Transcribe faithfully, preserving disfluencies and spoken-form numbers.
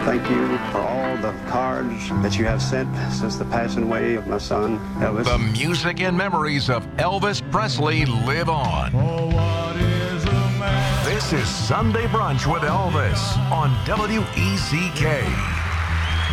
thank you for all the cards that you have sent since the passing away of my son, Elvis. The music and memories of Elvis Presley live on. Oh, what is a man? This is Sunday Brunch with Elvis on W E C K.